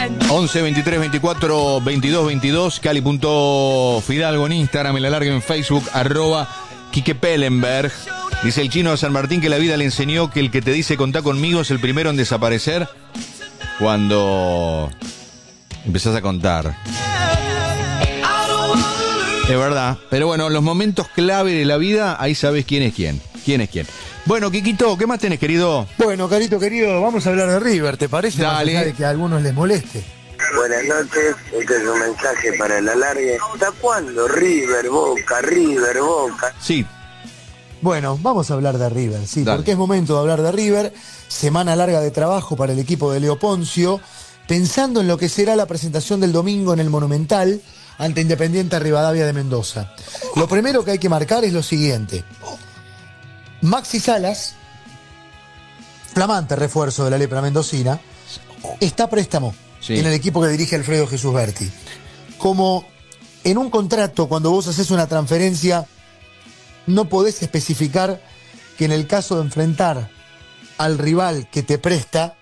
11 23 24 22 22, Cali.Fidalgo en Instagram, en la larga en Facebook, @Quique Pellenberg. Dice el chino de San Martín que la vida le enseñó que el que te dice contá conmigo es el primero en desaparecer cuando empezás a contar. Es verdad, pero bueno, en los momentos clave de la vida, ahí sabes quién es quién. ¿Quién es quién? Bueno, Quiquito, ¿qué más tenés, querido? Bueno, Carito querido, vamos a hablar de River, ¿te parece? Dale. Más allá de que a algunos les moleste. Buenas noches, este es un mensaje para el alargue. ¿Hasta cuándo? River, Boca, River, Boca. Sí. Bueno, vamos a hablar de River, sí, Dale. porque es momento de hablar de River. Semana larga de trabajo para el equipo de Leo Poncio, pensando en lo que será la presentación del domingo en el Monumental ante Independiente Rivadavia de Mendoza. Lo primero que hay que marcar es lo siguiente. Maxi Salas, flamante refuerzo de la lepra mendocina, está a préstamo en el equipo que dirige Alfredo Jesús Berti. Como en un contrato, cuando vos haces una transferencia, no podés especificar que en el caso de enfrentar al rival que te presta,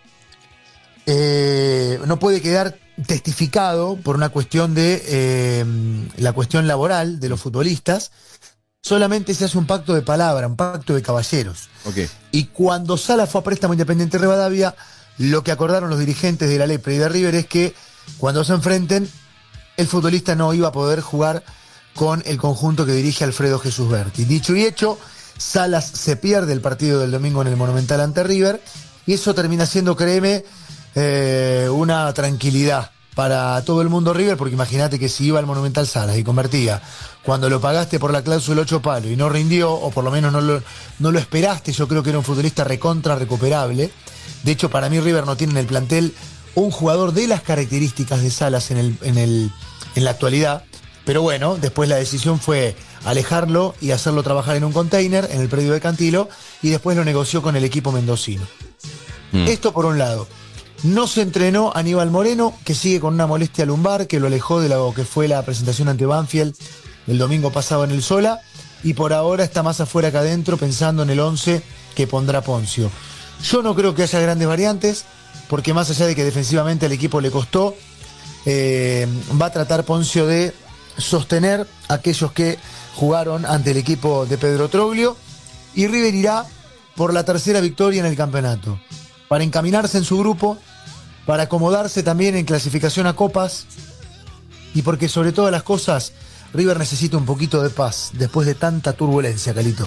no puede quedar testificado por una cuestión de la cuestión laboral de los futbolistas. Solamente se hace un pacto de palabra, un pacto de caballeros. Okay. Y cuando Salas fue a préstamo Independiente Rivadavia, lo que acordaron los dirigentes de la Lepra y de River es que cuando se enfrenten, el futbolista no iba a poder jugar con el conjunto que dirige Alfredo Jesús Berti. Dicho y hecho, Salas se pierde el partido del domingo en el Monumental ante River, y eso termina siendo, créeme, una tranquilidad para todo el mundo River, porque imagínate que si iba al Monumental Salas y convertía, cuando lo pagaste por la cláusula 8 palos y no rindió, o por lo menos no lo esperaste, yo creo que era un futbolista recontra recuperable. De hecho, para mí River no tiene en el plantel un jugador de las características de Salas en la actualidad. Pero bueno, después la decisión fue alejarlo y hacerlo trabajar en un container en el predio de Cantilo, y después lo negoció con el equipo mendocino. Esto por un lado. No se entrenó Aníbal Moreno, que sigue con una molestia lumbar que lo alejó de lo que fue la presentación ante Banfield el domingo pasado en el Sola, y por ahora está más afuera que adentro pensando en el 11 que pondrá Poncio. Yo no creo que haya grandes variantes, porque más allá de que defensivamente al equipo le costó, va a tratar Poncio de sostener a aquellos que jugaron ante el equipo de Pedro Troglio, y River irá por la tercera victoria en el campeonato, para encaminarse en su grupo, para acomodarse también en clasificación a copas, y porque sobre todas las cosas River necesita un poquito de paz después de tanta turbulencia, Calito.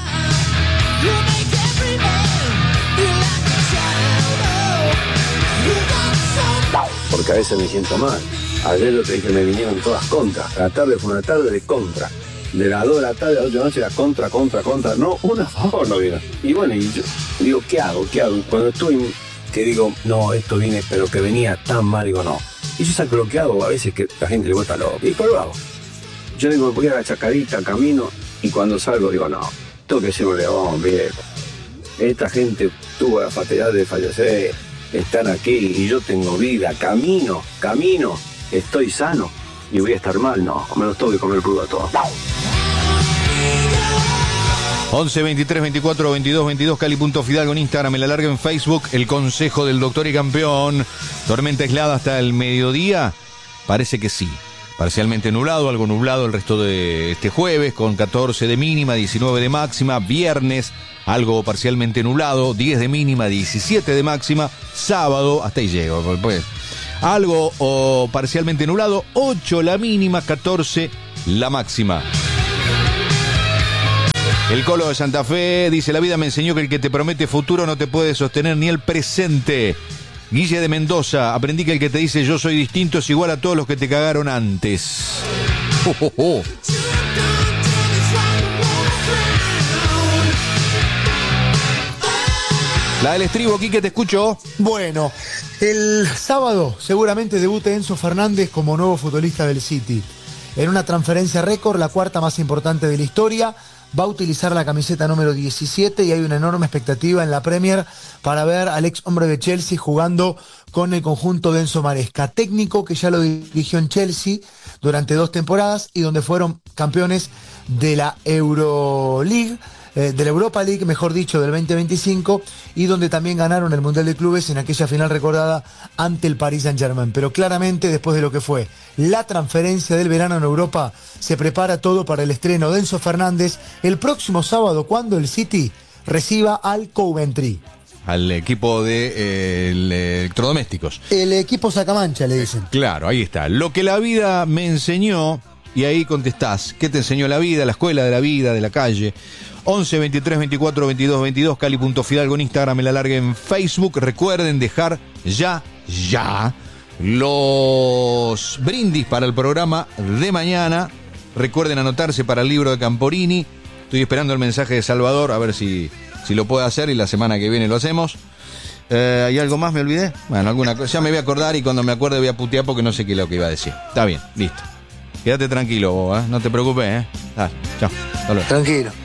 Porque a veces me siento mal. Ayer lo que dije, me vinieron todas contras. La tarde fue una tarde de contra. De las 2 de la tarde a las 8 de la noche era contra. No, una a favor no vieron. Y bueno, y yo digo, ¿qué hago? Y cuando estoy, que digo, no, esto viene, pero que venía tan mal, digo, no. Y yo saco lo que hago, a veces que la gente le vuelta loco. Y por lo hago. Yo digo, voy a la chacarita, camino, y cuando salgo digo, no, tengo que ser un león, viejo. Esta gente tuvo la fatalidad de fallecer, están aquí, y yo tengo vida, camino, estoy sano, y voy a estar mal, no, me los tengo que comer crudo a todos. 11 23 24 22 22, Cali.Fidalgo en Instagram, en la larga en Facebook, el consejo del doctor y campeón. Tormenta aislada hasta el mediodía, parece que sí. Parcialmente nublado, algo nublado el resto de este jueves, con 14 de mínima, 19 de máxima. Viernes, algo parcialmente nublado, 10 de mínima, 17 de máxima. Sábado, hasta ahí llego, pues. Algo parcialmente nublado, 8 la mínima, 14 la máxima. El Colo de Santa Fe dice: la vida me enseñó que el que te promete futuro no te puede sostener ni el presente. Guille de Mendoza: aprendí que el que te dice yo soy distinto es igual a todos los que te cagaron antes. La del estribo, Quique, te escucho. Bueno, el sábado seguramente debute Enzo Fernández como nuevo futbolista del City. En una transferencia récord, la cuarta más importante de la historia, va a utilizar la camiseta número 17, y hay una enorme expectativa en la Premier para ver al ex hombre de Chelsea jugando con el conjunto de Enzo Maresca, técnico que ya lo dirigió en Chelsea durante 2 temporadas y donde fueron campeones de la Euroleague. de la Europa League, mejor dicho, del 2025, y donde también ganaron el Mundial de Clubes en aquella final recordada ante el Paris Saint-Germain. Pero claramente, después de lo que fue la transferencia del verano en Europa, se prepara todo para el estreno de Enzo Fernández el próximo sábado, cuando el City reciba al Coventry. Al equipo de electrodomésticos. El equipo sacamancha, le dicen. Claro, ahí está. Lo que la vida me enseñó, y ahí contestás. ¿Qué te enseñó la vida, la escuela de la vida, de la calle? 11 23 24 22 22, Cali.Fidalgo en Instagram, Me la Largue en Facebook. Recuerden dejar ya los brindis para el programa de mañana. Recuerden anotarse para el libro de Camporini. Estoy esperando el mensaje de Salvador, a ver si lo puede hacer, y la semana que viene lo hacemos. ¿Hay algo más? ¿Me olvidé? Bueno, alguna cosa. Ya me voy a acordar, y cuando me acuerde voy a putear porque no sé qué es lo que iba a decir. Está bien, listo. Quédate tranquilo vos, no te preocupes, Dale, chao. Hasta luego. Tranquilo.